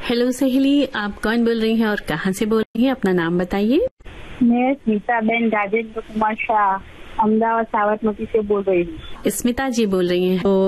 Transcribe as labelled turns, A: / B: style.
A: Hello सहेली, आप कौन बोल रही हैं और कहाँ से बोल रही हैं? अपना नाम बताइए।
B: मैं स्मिताबेन राजेंद्र कुमार शाह अहमदाबाद साबरमती से बोल रही हूँ।
A: स्मिता जी बोल रही हैं। तो